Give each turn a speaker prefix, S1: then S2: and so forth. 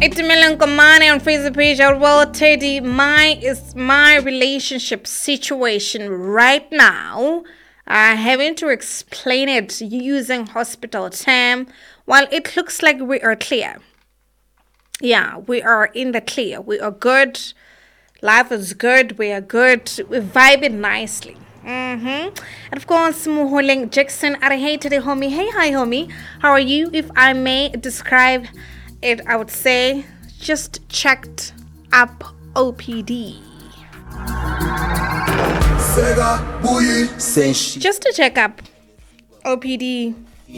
S1: It's Milan Komani on Facebook page. Well, Teddy, my relationship situation right now. Having to explain it using hospital term. While it looks like we are clear. Yeah, we are in the clear. We are good. Life is good. We are good. We're vibing nicely. And of course, Muholing Jackson. Hey today, homie. Hey, hi, homie. How are you? If I may describe it, I would say just checked up OPD. Just to check up OPD.